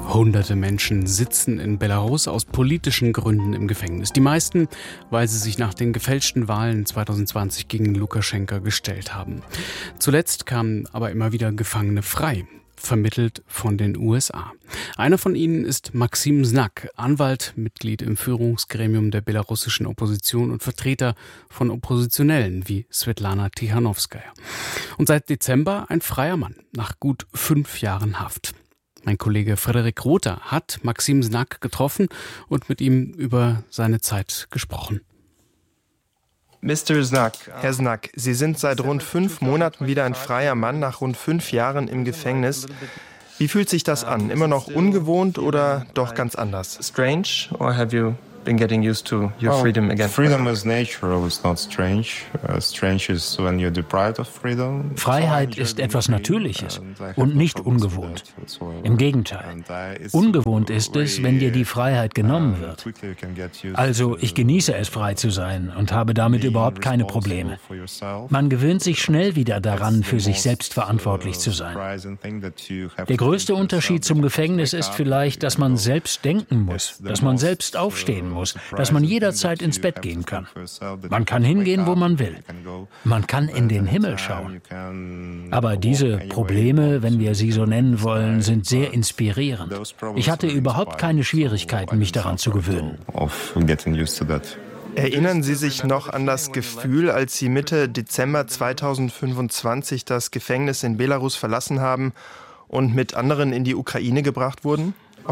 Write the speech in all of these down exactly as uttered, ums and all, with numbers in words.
Hunderte Menschen sitzen in Belarus aus politischen Gründen im Gefängnis. Die meisten, weil sie sich nach den gefälschten Wahlen zwanzig zwanzig gegen Lukaschenka gestellt haben. Zuletzt kamen aber immer wieder Gefangene frei, vermittelt von den U S A. Einer von ihnen ist Maxim Znak, Anwalt, Mitglied im Führungsgremium der belarussischen Opposition und Vertreter von Oppositionellen wie Svetlana Tichanowskaja. Und seit Dezember ein freier Mann, nach gut fünf Jahren Haft. Mein Kollege Frederik Rother hat Maxim Znak getroffen und mit ihm über seine Zeit gesprochen. Mister Znak, Herr Znak, Sie sind seit rund fünf Monaten wieder ein freier Mann nach rund fünf Jahren im Gefängnis. Wie fühlt sich das an? Immer noch ungewohnt oder doch ganz anders? Strange, or have you been getting used to your freedom again? Freedom is natural, it's not strange. Uh, strange is when you're deprived of freedom. Freiheit ist etwas Natürliches und nicht ungewohnt. Im Gegenteil. Ungewohnt ist es, wenn dir die Freiheit genommen wird. Also ich genieße es, frei zu sein und habe damit überhaupt keine Probleme. Man gewöhnt sich schnell wieder daran, für sich selbst verantwortlich zu sein. Der größte Unterschied zum Gefängnis ist vielleicht, dass man selbst denken muss, dass man selbst aufstehen muss. Muss, dass man jederzeit ins Bett gehen kann. Man kann hingehen, wo man will. Man kann in den Himmel schauen. Aber diese Probleme, wenn wir sie so nennen wollen, sind sehr inspirierend. Ich hatte überhaupt keine Schwierigkeiten, mich daran zu gewöhnen. Erinnern Sie sich noch an das Gefühl, als Sie Mitte Dezember zweitausendfünfundzwanzig das Gefängnis in Belarus verlassen haben und mit anderen in die Ukraine gebracht wurden?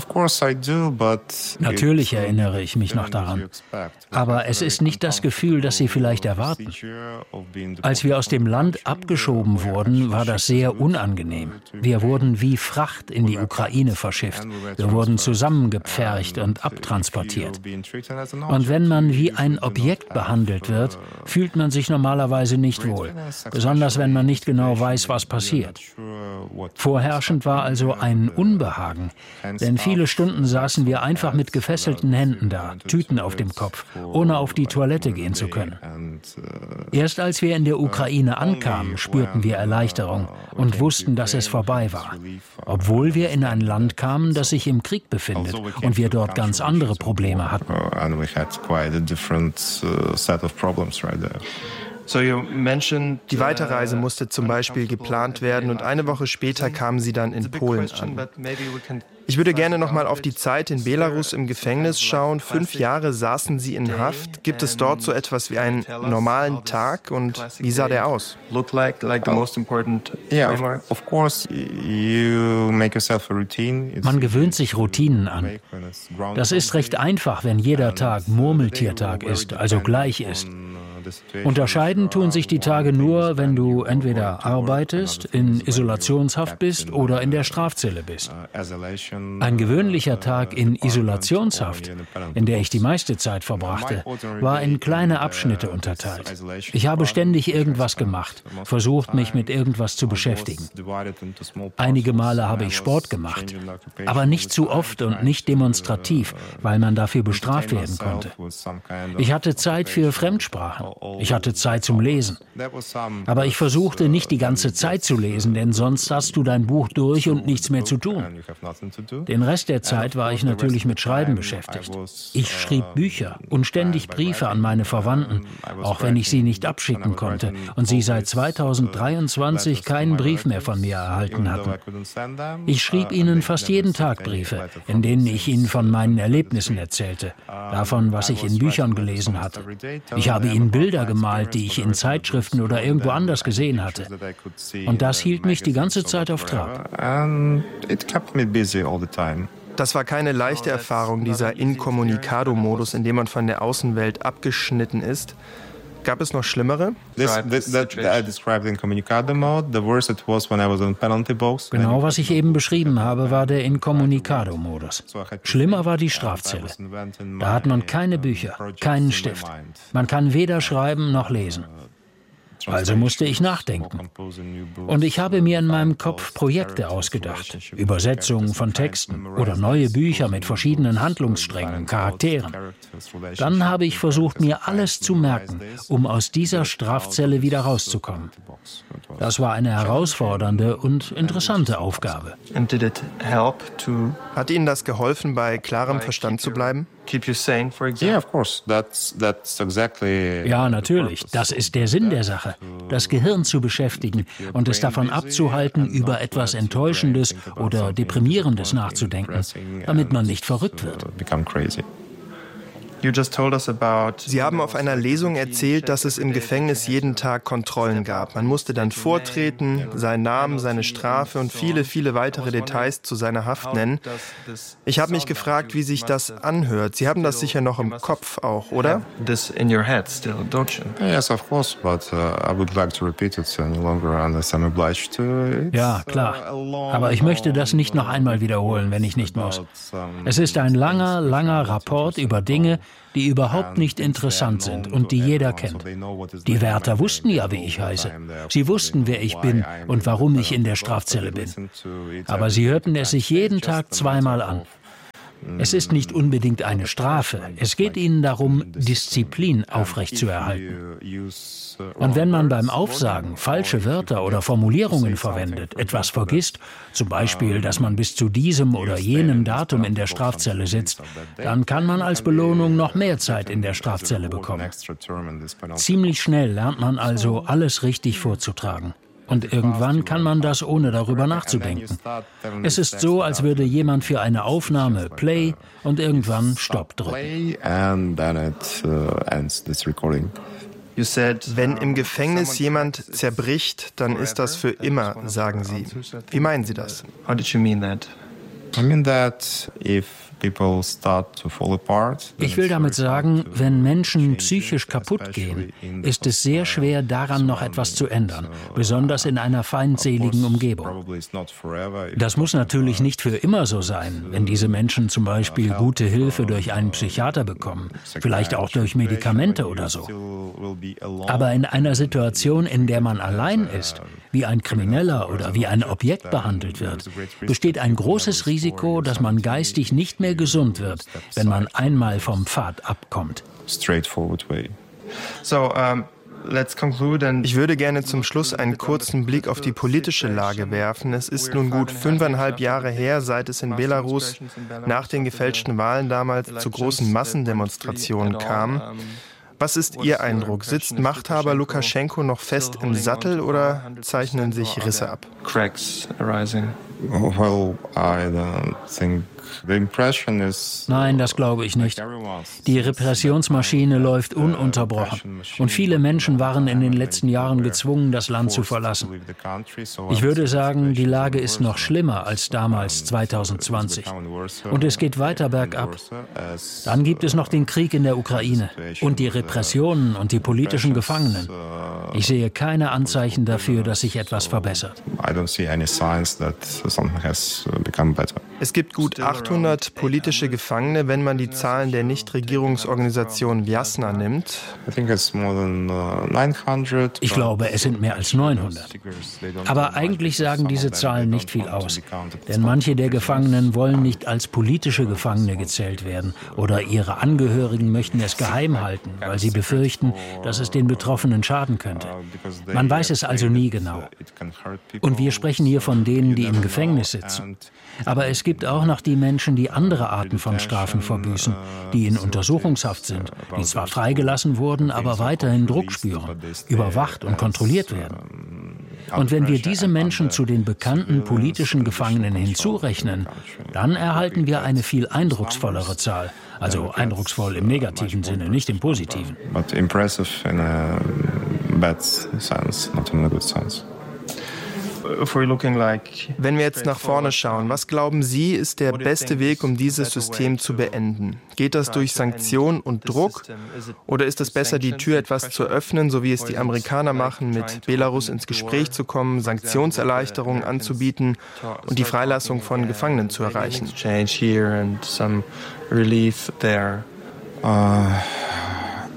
Natürlich erinnere ich mich noch daran. Aber es ist nicht das Gefühl, das Sie vielleicht erwarten. Als wir aus dem Land abgeschoben wurden, war das sehr unangenehm. Wir wurden wie Fracht in die Ukraine verschifft. Wir wurden zusammengepfercht und abtransportiert. Und wenn man wie ein Objekt behandelt wird, fühlt man sich normalerweise nicht wohl. Besonders wenn man nicht genau weiß, was passiert. Vorherrschend war also ein Unbehagen, denn viele Stunden saßen wir einfach mit gefesselten Händen da, Tüten auf dem Kopf, ohne auf die Toilette gehen zu können. Erst als wir in der Ukraine ankamen, spürten wir Erleichterung und wussten, dass es vorbei war. Obwohl wir in ein Land kamen, das sich im Krieg befindet und wir dort ganz andere Probleme hatten. Die Weiterreise musste zum Beispiel geplant werden und eine Woche später kamen Sie dann in Polen an. Ich würde gerne noch mal auf die Zeit in Belarus im Gefängnis schauen. Fünf Jahre saßen Sie in Haft. Gibt es dort so etwas wie einen normalen Tag und wie sah der aus? Man gewöhnt sich Routinen an. Das ist recht einfach, wenn jeder Tag Murmeltiertag ist, also gleich ist. Unterscheiden tun sich die Tage nur, wenn du entweder arbeitest, in Isolationshaft bist oder in der Strafzelle bist. Ein gewöhnlicher Tag in Isolationshaft, in der ich die meiste Zeit verbrachte, war in kleine Abschnitte unterteilt. Ich habe ständig irgendwas gemacht, versucht, mich mit irgendwas zu beschäftigen. Einige Male habe ich Sport gemacht, aber nicht zu oft und nicht demonstrativ, weil man dafür bestraft werden konnte. Ich hatte Zeit für Fremdsprachen. Ich hatte Zeit zum Lesen. Aber ich versuchte nicht die ganze Zeit zu lesen, denn sonst hast du dein Buch durch und nichts mehr zu tun. Den Rest der Zeit war ich natürlich mit Schreiben beschäftigt. Ich schrieb Bücher und ständig Briefe an meine Verwandten, auch wenn ich sie nicht abschicken konnte und sie seit zweitausenddreiundzwanzig keinen Brief mehr von mir erhalten hatten. Ich schrieb ihnen fast jeden Tag Briefe, in denen ich ihnen von meinen Erlebnissen erzählte, davon, was ich in Büchern gelesen hatte. Ich habe ihnen Bilder gemalt, die ich in Zeitschriften oder irgendwo anders gesehen hatte. Und das hielt mich die ganze Zeit auf Trab. Das war keine leichte Erfahrung, dieser Incommunicado-Modus, in dem man von der Außenwelt abgeschnitten ist. Gab es noch schlimmere? Genau, was ich eben beschrieben habe, war der Incommunicado-Modus. Schlimmer war die Strafzelle. Da hat man keine Bücher, keinen Stift. Man kann weder schreiben noch lesen. Also musste ich nachdenken. Und ich habe mir in meinem Kopf Projekte ausgedacht, Übersetzungen von Texten oder neue Bücher mit verschiedenen Handlungssträngen, Charakteren. Dann habe ich versucht, mir alles zu merken, um aus dieser Strafzelle wieder rauszukommen. Das war eine herausfordernde und interessante Aufgabe. Hat Ihnen das geholfen, bei klarem Verstand zu bleiben? Ja, natürlich. Das ist der Sinn der Sache. Das Gehirn zu beschäftigen und es davon abzuhalten, über etwas Enttäuschendes oder Deprimierendes nachzudenken, damit man nicht verrückt wird. Sie haben auf einer Lesung erzählt, dass es im Gefängnis jeden Tag Kontrollen gab. Man musste dann vortreten, seinen Namen, seine Strafe und viele, viele weitere Details zu seiner Haft nennen. Ich habe mich gefragt, wie sich das anhört. Sie haben das sicher noch im Kopf auch, oder? Yes, of course, but uh, I would like to repeat it no longer unless I'm obliged to. Ja, klar. Aber ich möchte das nicht noch einmal wiederholen, wenn ich nicht muss. Es ist ein langer, langer Rapport über Dinge, die überhaupt nicht interessant sind und die jeder kennt. Die Wärter wussten ja, wie ich heiße. Sie wussten, wer ich bin und warum ich in der Strafzelle bin. Aber sie hörten es sich jeden Tag zweimal an. Es ist nicht unbedingt eine Strafe. Es geht ihnen darum, Disziplin aufrechtzuerhalten. Und wenn man beim Aufsagen falsche Wörter oder Formulierungen verwendet, etwas vergisst, zum Beispiel, dass man bis zu diesem oder jenem Datum in der Strafzelle sitzt, dann kann man als Belohnung noch mehr Zeit in der Strafzelle bekommen. Ziemlich schnell lernt man also, alles richtig vorzutragen. Und irgendwann kann man das, ohne darüber nachzudenken. Es ist so, als würde jemand für eine Aufnahme Play und irgendwann Stopp drücken. Wenn im Gefängnis jemand zerbricht, dann ist das für immer, sagen Sie. Wie meinen Sie das? I mean that if people start to fall apart. Ich will damit sagen, wenn Menschen psychisch kaputt gehen, ist es sehr schwer, daran noch etwas zu ändern, besonders in einer feindseligen Umgebung. Das muss natürlich nicht für immer so sein, wenn diese Menschen zum Beispiel gute Hilfe durch einen Psychiater bekommen, vielleicht auch durch Medikamente oder so. Aber in einer Situation, in der man allein ist, wie ein Krimineller oder wie ein Objekt behandelt wird, besteht ein großes Risiko, dass man geistig nicht mehr gesund wird, wenn man einmal vom Pfad abkommt. Ich würde gerne zum Schluss einen kurzen Blick auf die politische Lage werfen. Es ist nun gut fünfeinhalb Jahre her, seit es in Belarus nach den gefälschten Wahlen damals zu großen Massendemonstrationen kam. Was ist Ihr Eindruck? Sitzt Machthaber Lukaschenko noch fest im Sattel oder zeichnen sich Risse ab? Well, I don't think the impression is. Nein, das glaube ich nicht. Die Repressionsmaschine läuft ununterbrochen und viele Menschen waren in den letzten Jahren gezwungen, das Land zu verlassen. Ich würde sagen, die Lage ist noch schlimmer als damals zweitausendzwanzig und es geht weiter bergab. Dann gibt es noch den Krieg in der Ukraine und die Repressionen und die politischen Gefangenen. Ich sehe keine Anzeichen dafür, dass sich etwas verbessert. I don't see any signs that something has become better. Es gibt gut achthundert politische Gefangene, wenn man die Zahlen der Nichtregierungsorganisation Vjasna nimmt. I think it's more than nine hundred. Ich glaube, es sind mehr als neunhundert. Aber eigentlich sagen diese Zahlen nicht viel aus. Denn manche der Gefangenen wollen nicht als politische Gefangene gezählt werden oder ihre Angehörigen möchten es geheim halten, weil sie befürchten, dass es den Betroffenen schaden könnte. Man weiß es also nie genau. Und wir sprechen hier von denen, die im Gefängnis sitzen. Aber es gibt auch noch die Menschen, die andere Arten von Strafen verbüßen, die in Untersuchungshaft sind, die zwar freigelassen wurden, aber weiterhin Druck spüren, überwacht und kontrolliert werden. Und wenn wir diese Menschen zu den bekannten politischen Gefangenen hinzurechnen, dann erhalten wir eine viel eindrucksvollere Zahl. Also eindrucksvoll im negativen Sinne, nicht im positiven. But impressive in a bad sense, not in a good sense. Wenn wir jetzt nach vorne schauen, was glauben Sie, ist der beste Weg, um dieses System zu beenden? Geht das durch Sanktionen und Druck? Oder ist es besser, die Tür etwas zu öffnen, so wie es die Amerikaner machen, mit Belarus ins Gespräch zu kommen, Sanktionserleichterungen anzubieten und die Freilassung von Gefangenen zu erreichen? Uh,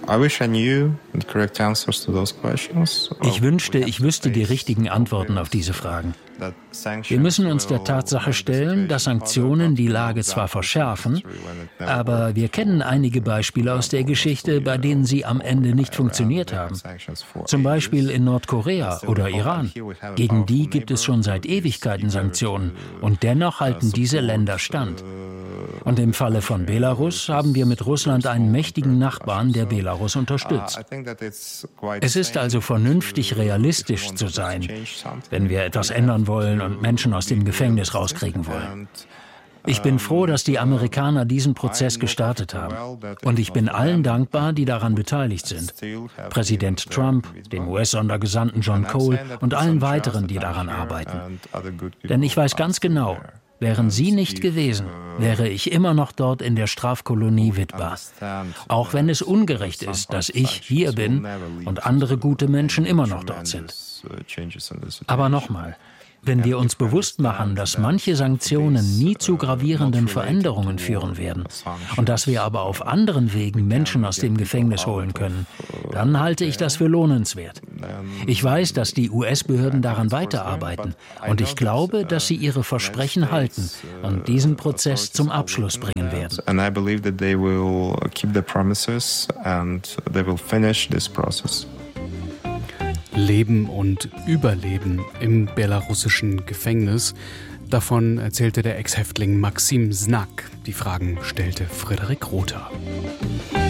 Ich wünschte, ich wüsste die richtigen Antworten auf diese Fragen. Wir müssen uns der Tatsache stellen, dass Sanktionen die Lage zwar verschärfen, aber wir kennen einige Beispiele aus der Geschichte, bei denen sie am Ende nicht funktioniert haben. Zum Beispiel in Nordkorea oder Iran. Gegen die gibt es schon seit Ewigkeiten Sanktionen und dennoch halten diese Länder stand. Und im Falle von Belarus haben wir mit Russland einen mächtigen Nachbarn, der Belarus unterstützt. Es ist also vernünftig, realistisch zu sein, wenn wir etwas ändern wollen und Menschen aus dem Gefängnis rauskriegen wollen. Ich bin froh, dass die Amerikaner diesen Prozess gestartet haben. Und ich bin allen dankbar, die daran beteiligt sind. Präsident Trump, dem U S-Sondergesandten John Cole und allen weiteren, die daran arbeiten. Denn ich weiß ganz genau, wären sie nicht gewesen, wäre ich immer noch dort in der Strafkolonie Witwa. Auch wenn es ungerecht ist, dass ich hier bin und andere gute Menschen immer noch dort sind. Aber nochmal, wenn wir uns bewusst machen, dass manche Sanktionen nie zu gravierenden Veränderungen führen werden und dass wir aber auf anderen Wegen Menschen aus dem Gefängnis holen können, dann halte ich das für lohnenswert. Ich weiß, dass die U S-Behörden daran weiterarbeiten und ich glaube, dass sie ihre Versprechen halten und diesen Prozess zum Abschluss bringen werden. And I believe that they will keep the promises and they will finish this process. Leben und Überleben im belarussischen Gefängnis. Davon erzählte der Ex-Häftling Maxim Znak. Die Fragen stellte Frederik Rother.